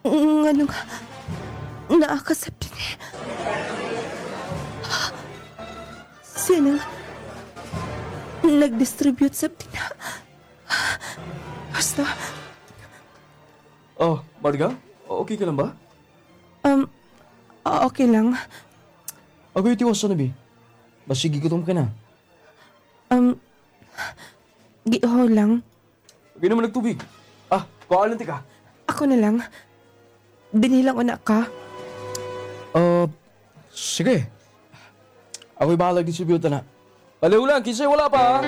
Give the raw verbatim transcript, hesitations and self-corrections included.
Nga nung naakasap din eh. Siya nang nag-distribute sa tina. Basta, Oh, Marga? Okay ka lang ba? um, okay lang. Agoy tiwas na, Bi. Basigi gutom ka na. Um, giho lang. Okay naman nagtubig. Ah, paalan ka. Ako na lang. Dinilang una ka. Uh, sige. Ako'y bahala distribute na. Aliw lang, kisay wala pa.